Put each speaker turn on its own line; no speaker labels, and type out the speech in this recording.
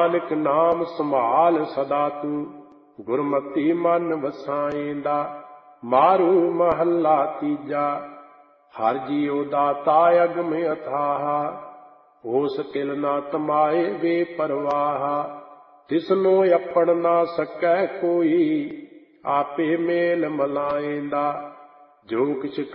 ਨਾਨਕ ਨਾਮ ਸੰਭਾਲ ਸਦਾ ਤੂੰ, ਗੁਰਮਤਿ ਮਨ ਵਸਾਏਂਦਾ। ਮਾਰੂ ਮਹੱਲਾ ਤੀਜਾ। ਹਰਿ ਜੀਉ ਦਾਤਾ ਅਗਮ ਅਥਾਹ, ਹੋ ਸਕਿਲ ਨਾ ਤਮਾਏ ਬੇਪਰਵਾਹ। ਤਿਸਨੋ ਆਪਣ ਨਾ ਸਕੈ ਕੋਈ, ਆਪੇ ਮੇਲ ਮਲਾਏਂਦਾ। ਜੋ ਕਿਛ